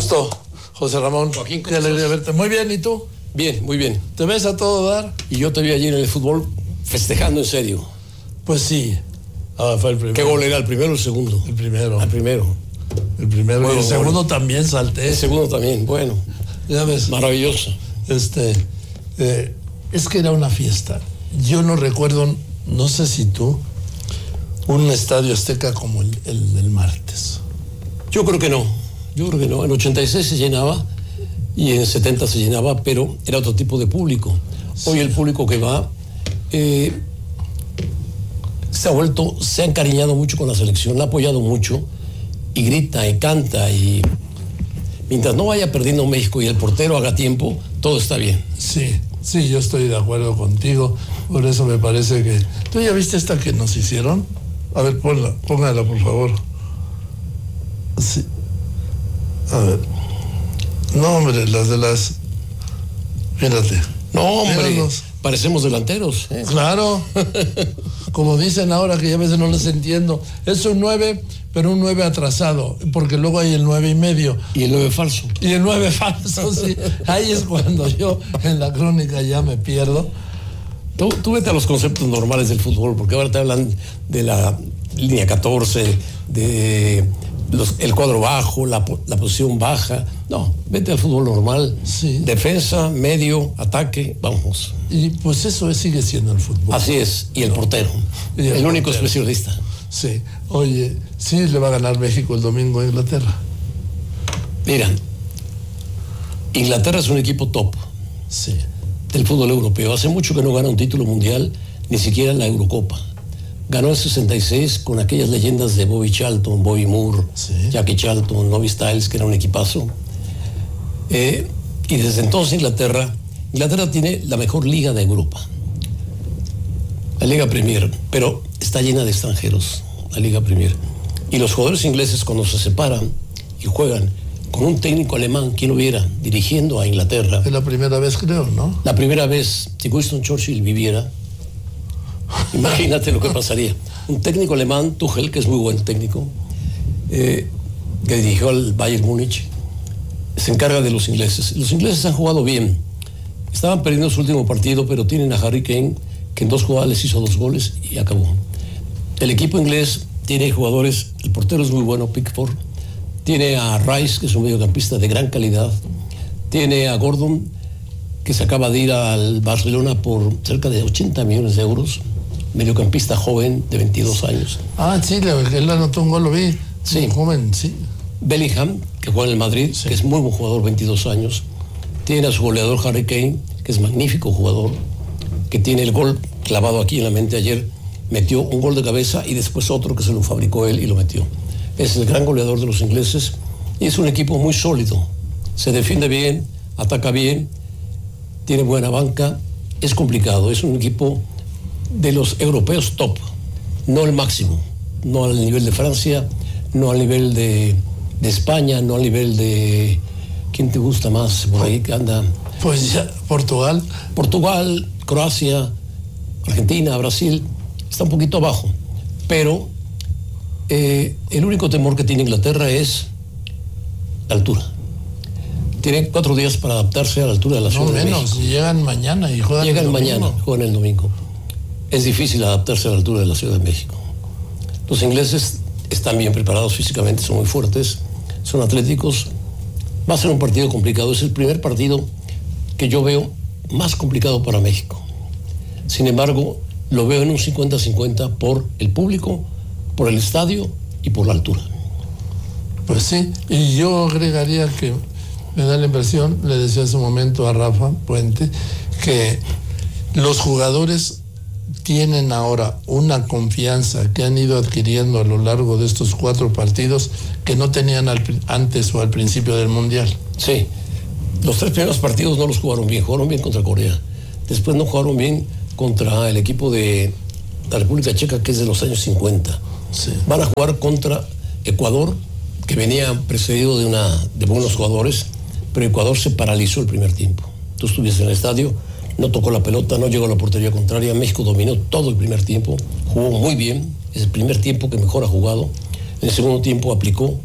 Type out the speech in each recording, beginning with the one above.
gusto, José Ramón. Joaquín, qué alegría verte. Muy bien, ¿y tú? Bien, muy bien. ¿Te ves a todo dar? Y yo te vi ayer en el fútbol festejando en serio. Pues sí. Fue el primero. ¿Qué gol era? ¿El primero o el segundo? El primero. El primero. El primero. Bueno, y el segundo también salté. El segundo también, bueno. Ya ves. Maravilloso. Es que era una fiesta. Yo no recuerdo, no sé si tú, un estadio azteca como el del martes. Yo creo que no. En 86 se llenaba y en 70 se llenaba, pero era otro tipo de público. Hoy sí. El público que va se ha encariñado mucho con la selección, la ha apoyado mucho y grita y canta, y mientras no vaya perdiendo México y el portero haga tiempo, todo está bien. Sí, yo estoy de acuerdo contigo. Por eso me parece que... ¿Tú ya viste esta que nos hicieron? A ver, póngala, por favor. Sí. A ver. No, hombre, las... Fíjate. No, hombre, míralos. Parecemos delanteros. Claro. Como dicen ahora, que ya a veces no les entiendo. Es un 9, pero un 9 atrasado, porque luego hay el 9.5. Y el 9 falso. Y el 9 falso, sí. Ahí es cuando yo en la crónica ya me pierdo. Tú vete a los conceptos normales del fútbol, porque ahora te hablan de la línea 14, de el cuadro bajo, la posición baja. No, vete al fútbol normal. Sí. Defensa, medio, ataque, vamos. Y pues eso sigue siendo el fútbol. Así es, y el portero. El único especialista. Sí. Oye, sí le va a ganar México el domingo a Inglaterra. Mira, Inglaterra es un equipo top. Sí. Del fútbol europeo. Hace mucho que no gana un título mundial, ni siquiera la Eurocopa. Ganó en 66 con aquellas leyendas de Bobby Charlton, Bobby Moore, sí. Jackie Charlton, Nobby Stiles, que era un equipazo. Y desde entonces Inglaterra tiene la mejor liga de Europa, la Liga Premier, pero está llena de extranjeros, la Liga Premier. Y los jugadores ingleses, cuando se separan y juegan con un técnico alemán, quien hubiera, dirigiendo a Inglaterra. Es la primera vez, creo, ¿no? La primera vez, si Winston Churchill viviera, imagínate lo que pasaría. Un técnico alemán, Tuchel, que es muy buen técnico, que dirigió al Bayern Múnich, se encarga de los ingleses. Los ingleses han jugado bien. Estaban perdiendo su último partido, pero tienen a Harry Kane, que en 2 jugadas les hizo 2 goles y acabó. El equipo inglés tiene jugadores, el portero es muy bueno, Pickford. Tiene a Rice, que es un mediocampista de gran calidad. Tiene a Gordon, que se acaba de ir al Barcelona por cerca de 80 millones de euros. Mediocampista joven, de 22 años. Sí, él anotó un gol, lo vi. Sí. Un joven, sí. Bellingham, que juega en el Madrid, sí. Que es muy buen jugador, 22 años. Tiene a su goleador Harry Kane, que es magnífico jugador, que tiene el gol clavado aquí en la mente. Ayer metió un gol de cabeza y después otro que se lo fabricó él y lo metió. Es el gran goleador de los ingleses y es un equipo muy sólido. Se defiende bien, ataca bien, tiene buena banca. Es complicado, es un equipo de los europeos top, no el máximo, no al nivel de Francia, no al nivel de España, no al nivel de... ¿Quién te gusta más por ahí que anda? Pues ya, Portugal, Croacia, Argentina, Brasil, está un poquito abajo, pero el único temor que tiene Inglaterra es la altura. Tiene 4 días para adaptarse a la altura de la Ciudad de México. No menos, llegan mañana y juegan el domingo. Es difícil adaptarse a la altura de la Ciudad de México. Los ingleses están bien preparados físicamente, son muy fuertes, son atléticos. Va a ser un partido complicado. Es el primer partido que yo veo más complicado para México. Sin embargo, lo veo en un 50-50 por el público, por el estadio y por la altura. Pues sí, y yo agregaría que me da la impresión, le decía hace un momento a Rafa Puente, que los jugadores tienen ahora una confianza que han ido adquiriendo a lo largo de estos 4 partidos que no tenían antes o al principio del Mundial. Sí, los 3 primeros partidos no los jugaron bien contra Corea. Después no jugaron bien contra el equipo de la República Checa, que es de los años 50. Sí. Van a jugar contra Ecuador, que venía precedido de buenos jugadores, pero Ecuador se paralizó el primer tiempo. Tú estuviste en el estadio, no tocó la pelota, no llegó a la portería contraria. México dominó todo el primer tiempo, jugó muy bien, es el primer tiempo que mejor ha jugado. En el segundo tiempo aplicó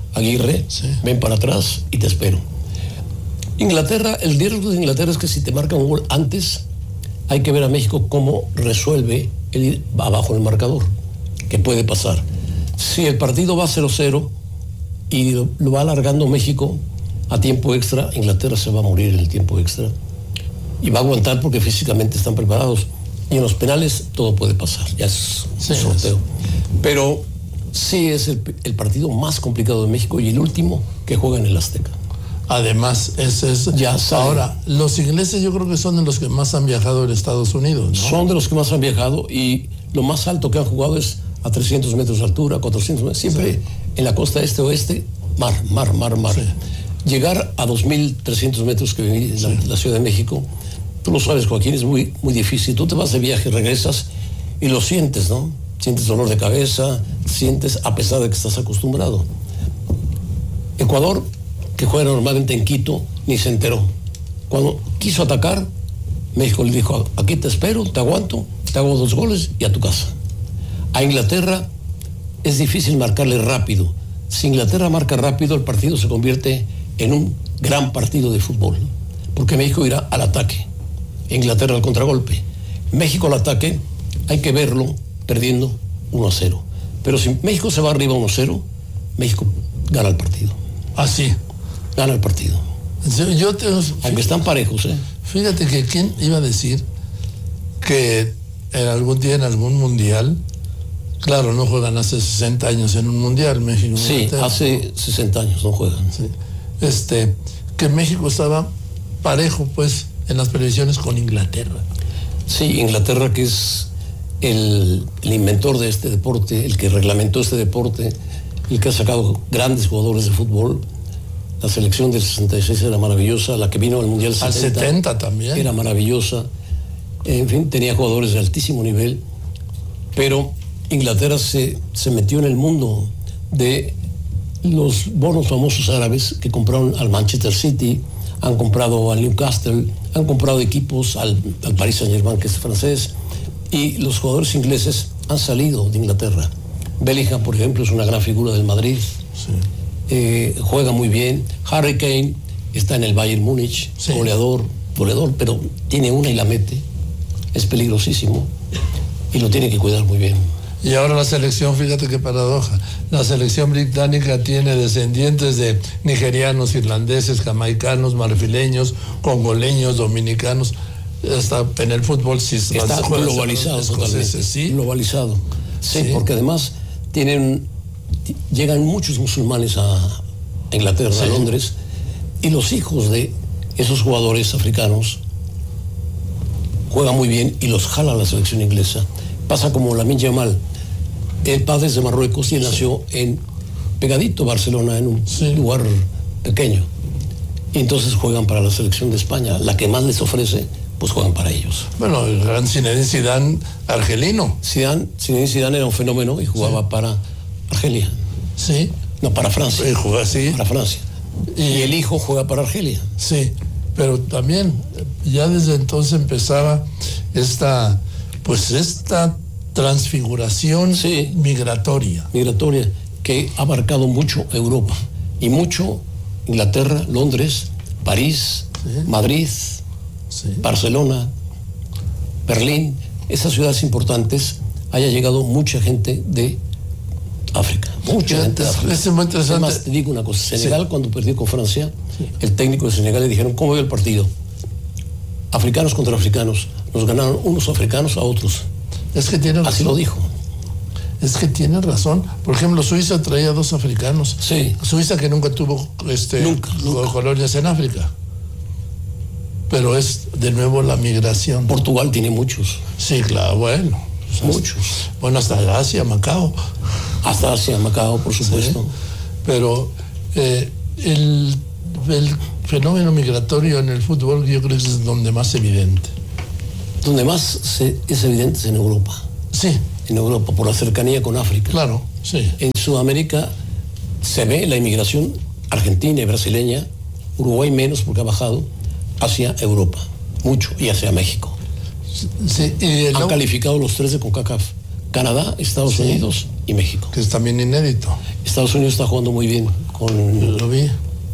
Aguirre, ven para atrás y te espero. Inglaterra, el riesgo de Inglaterra es que si te marca un gol antes, hay que ver a México cómo resuelve el ir abajo en el marcador, que puede pasar. Si el partido va 0-0 y lo va alargando México a tiempo extra, Inglaterra se va a morir en el tiempo extra y va a aguantar porque físicamente están preparados. Y en los penales todo puede pasar, ya es un sorteo. Pero sí es el partido más complicado de México y el último que juega en el Azteca. Además, ese es... Ya sabe. Ahora, los ingleses yo creo que son de los que más han viajado en Estados Unidos, ¿no? Son de los que más han viajado y lo más alto que han jugado es a 300 metros de altura, 400 metros, siempre en la costa este-oeste, mar. Sí. Llegar a 2.300 metros que viví en la Ciudad de México, tú lo sabes, Joaquín, es muy, muy difícil. Tú te vas de viaje, regresas y lo sientes, ¿no? Sientes dolor de cabeza, sientes a pesar de que estás acostumbrado. Ecuador, que juega normalmente en Quito, ni se enteró. Cuando quiso atacar, México le dijo, aquí te espero, te aguanto, te hago 2 goles y a tu casa. A Inglaterra es difícil marcarle rápido. Si Inglaterra marca rápido, el partido se convierte en un gran partido de fútbol, ¿no? Porque México irá al ataque, Inglaterra al contragolpe. México al ataque, hay que verlo perdiendo 1-0. Pero si México se va arriba 1-0, México gana el partido. Así. Gana el partido. Aunque están parejos, ¿eh? Fíjate que quién iba a decir que en algún día, en algún mundial, claro, no juegan hace 60 años en un mundial, México. Sí, hace 60 años no juegan. Sí. Que México estaba parejo, pues, en las previsiones con Inglaterra. Sí, Inglaterra, que es el inventor de este deporte, el que reglamentó este deporte, el que ha sacado grandes jugadores de fútbol. La selección del 66 era maravillosa, la que vino al Mundial 70. Al 70 también. Era maravillosa. En fin, tenía jugadores de altísimo nivel, pero Inglaterra se metió en el mundo de los bonos famosos árabes que compraron al Manchester City, han comprado al Newcastle, han comprado equipos al Paris Saint-Germain, que es francés, y los jugadores ingleses han salido de Inglaterra. Bellingham, por ejemplo, es una gran figura del Madrid. Sí. Juega muy bien. Harry Kane está en el Bayern Múnich, sí. goleador, pero tiene una y la mete. Es peligrosísimo y lo tiene que cuidar muy bien. Y ahora la selección, fíjate qué paradoja, la selección británica tiene descendientes de nigerianos, irlandeses, jamaicanos, marfileños, congoleños, dominicanos. Hasta en el fútbol sí está globalizado totalmente. ¿Sí? Globalizado. Sí, porque además llegan muchos musulmanes a Inglaterra, a Londres, y los hijos de esos jugadores africanos juegan muy bien y los jala la selección inglesa. Pasa como Lamine Yamal. El padre es de Marruecos y él nació en pegadito Barcelona, en un lugar pequeño. Y entonces juegan para la selección de España. La que más les ofrece, pues juegan para ellos. Bueno, el gran Zinedine Zidane argelino. Zinedine Zidane era un fenómeno y jugaba para Argelia. Sí. No, para Francia. Juega así. Para Francia. Y el hijo juega para Argelia. Sí, pero también ya desde entonces empezaba esta transfiguración migratoria. Migratoria, que ha abarcado mucho Europa y mucho Inglaterra, Londres, París, Madrid, Barcelona, Berlín, esas ciudades importantes, haya llegado mucha gente de África. Mucha gente de África. Es muy interesante. Además, te digo una cosa, Senegal cuando perdió con Francia, el técnico de Senegal le dijeron, ¿cómo vio el partido? Africanos contra africanos. Nos ganaron unos africanos a otros. Es que tiene razón. Así lo dijo. Es que tiene razón. Por ejemplo, Suiza traía 2 africanos. Sí. Suiza que nunca tuvo nunca. colonias en África. Pero es de nuevo la migración. Portugal tiene muchos. Sí, claro, bueno. Muchos. Bueno, hasta Asia, Macao. Hasta Asia, Macao, por supuesto. Sí. Pero el fenómeno migratorio en el fútbol yo creo que es donde más evidente. Donde más es evidente es en Europa. Sí. En Europa, por la cercanía con África. Claro, sí. En Sudamérica se ve la inmigración argentina y brasileña, Uruguay menos porque ha bajado, hacia Europa, mucho, y hacia México. Sí, han calificado los 3 de CONCACAF: Canadá, Estados Unidos y México. Que es también inédito. Estados Unidos está jugando muy bien Lo vi.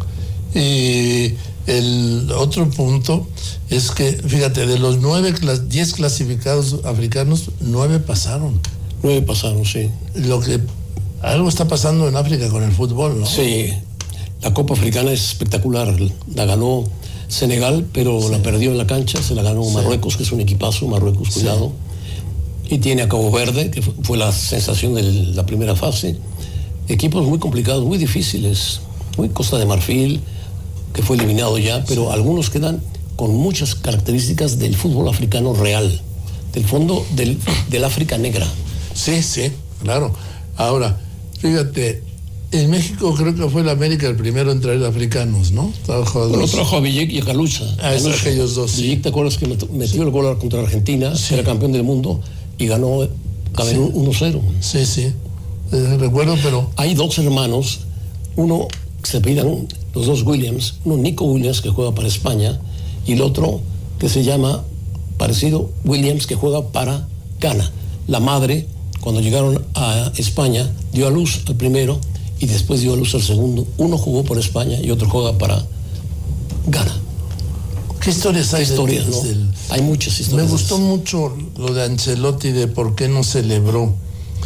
Y el otro punto es que, fíjate, de los 10 clasificados africanos, 9 pasaron. 9 pasaron, sí. Algo está pasando en África con el fútbol, ¿no? Sí, la Copa Africana es espectacular. La ganó Senegal, pero la perdió en la cancha. Se la ganó Marruecos, que es un equipazo. Marruecos, cuidado. Y tiene a Cabo Verde, que fue la sensación de la primera fase. Equipos muy complicados, muy difíciles. Muy Costa de Marfil, que fue eliminado ya, pero algunos quedan con muchas características del fútbol africano real, del fondo del África negra. Sí, claro. Ahora, fíjate, en México creo que fue el América el primero en traer africanos, ¿no? Bueno, trajo a Villic y a Calucha. Aquellos dos. Villic, ¿te acuerdas que metió el gol contra Argentina? Sí. Era campeón del mundo y ganó Camerún 1-0. Sí. Recuerdo, pero... Hay 2 hermanos, uno que se apellidan los 2 Williams, uno Nico Williams, que juega para España, y el otro que se llama, parecido, Williams, que juega para Ghana. La madre, cuando llegaron a España, dio a luz al primero y después dio a luz al segundo. Uno jugó por España y otro juega para Ghana. ¿Qué historias hay? Historias, ¿no? Hay muchas historias. Me gustó mucho lo de Ancelotti, de por qué no celebró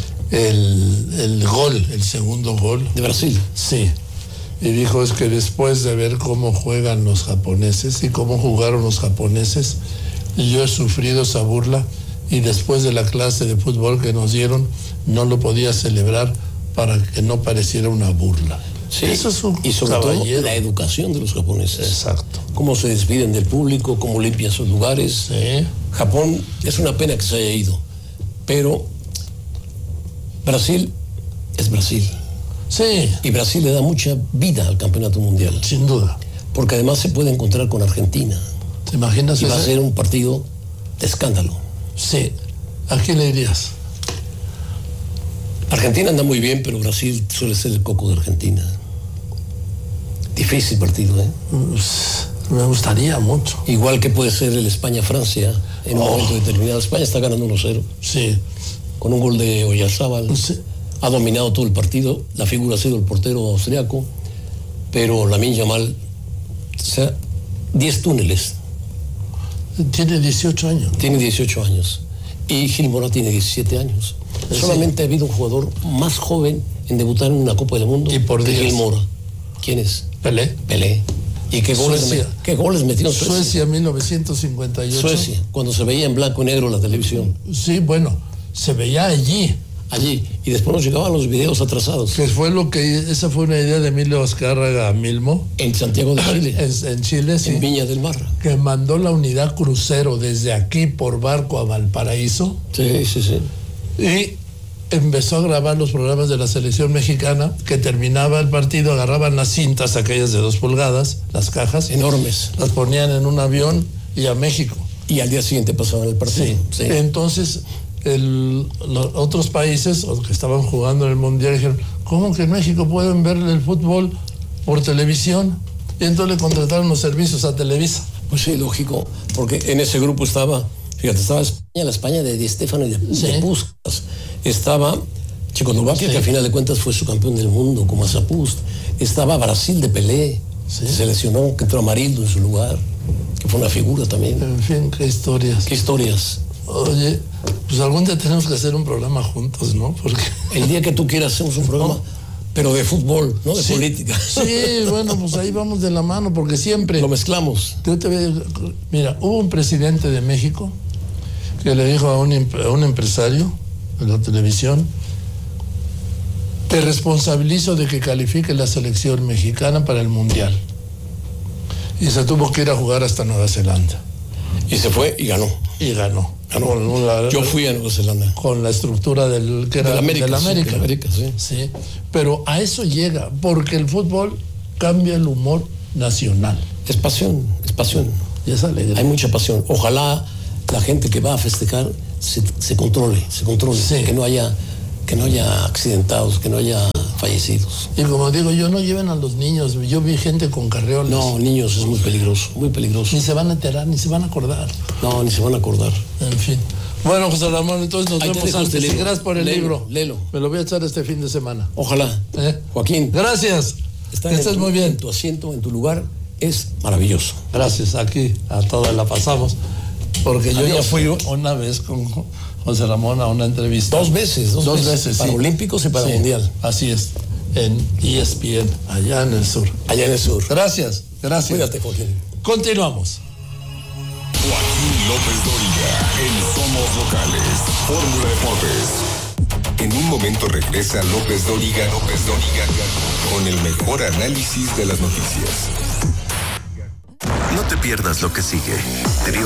el gol, el segundo gol. ¿De Brasil? Sí. Y dijo, es que después de ver cómo juegan los japoneses y cómo jugaron los japoneses, yo he sufrido esa burla, y después de la clase de fútbol que nos dieron, no lo podía celebrar para que no pareciera una burla. Sí, eso es y sobre todo la educación de los japoneses. Exacto. Cómo se despiden del público, cómo limpian sus lugares. Sí. Japón, es una pena que se haya ido, pero Brasil es Brasil. Sí. Y Brasil le da mucha vida al campeonato mundial. Sin duda. Porque además se puede encontrar con Argentina. ¿Te imaginas? Y va a ser un partido de escándalo. Sí. ¿A quién le dirías? Argentina anda muy bien, pero Brasil suele ser el coco de Argentina. Difícil partido, ¿eh? Me gustaría mucho. Igual que puede ser el España-Francia en un momento determinado. España está ganando 1-0. Sí. Con un gol de Oyarzábal. Sí. Ha dominado todo el partido. La figura ha sido el portero austriaco. Pero Lamine Yamal, o sea, 10 túneles. Tiene 18 años. Tiene 18 años. Y Gil Mora tiene 17 años. Sí. Solamente ha habido un jugador más joven en debutar en una Copa del Mundo que Gil Mora. ¿Quién es? Pelé. ¿Y qué goles metió Suecia? Suecia 1958. Suecia, cuando se veía en blanco y negro la televisión. Sí, bueno, se veía allí. Y después nos llegaban los videos atrasados. Que fue esa fue una idea de Emilio Azcárraga Milmo. En Santiago de Chile. En Chile, sí. En Viña del Mar. Que mandó la unidad crucero desde aquí por barco a Valparaíso. Sí. Y empezó a grabar los programas de la selección mexicana, que terminaba el partido, agarraban las cintas, aquellas de 2 pulgadas, las cajas. Enormes. Las ponían en un avión y a México. Y al día siguiente pasaban el partido. Sí. Entonces, los otros países que estaban jugando en el Mundial dijeron, ¿cómo que en México pueden ver el fútbol por televisión? Y entonces le contrataron los servicios a Televisa. Pues sí, lógico, porque en ese grupo estaba España, la España de Di Stéfano y de Puskas. Estaba Checoslovaquia, que al final de cuentas fue su campeón del mundo, como Azapust. Estaba Brasil de Pelé, que se lesionó, que entró Amarildo en su lugar, que fue una figura también. En fin, qué historias. Qué historias. Oye, pues algún día tenemos que hacer un programa juntos, ¿no? Porque el día que tú quieras hacemos un programa, pero de fútbol, no de política. Sí, bueno, pues ahí vamos de la mano, porque siempre lo mezclamos. Mira, hubo un presidente de México que le dijo a un empresario de la televisión: te responsabilizo de que califique la selección mexicana para el Mundial. Y se tuvo que ir a jugar hasta Nueva Zelanda. Y se fue y ganó. Yo fui a Nueva Zelanda. Con la estructura del América. Sí. Pero a eso llega, porque el fútbol cambia el humor nacional. Es pasión. Y es alegría. Hay mucha pasión. Ojalá la gente que va a festejar se controle. Sí. Que no haya accidentados, que no haya fallecidos. Y como digo yo, no lleven a los niños. Yo vi gente con carriolas. No, niños es muy peligroso. Ni se van a enterar, ni se van a acordar. No, ni se van a acordar. En fin. Bueno, José Ramón, entonces nos vemos antes. Gracias por el libro. Léelo. Me lo voy a echar este fin de semana. Ojalá. Joaquín. Gracias. estar Estás muy bien. en tu asiento, en tu lugar, es maravilloso. Gracias, aquí a todas la pasamos. Porque yo ya fui una vez con José Ramón a una entrevista. Dos veces. Para sí. Olímpicos y para Sí, Mundial. Así es, en ESPN, allá en el sur. Allá en el sur. Gracias. Cuídate, Joaquín. Continuamos. Joaquín López Dóriga, en Somos Locales, Fórmula Deportes. En un momento regresa López Dóriga, con el mejor análisis de las noticias. No te pierdas lo que sigue. Trío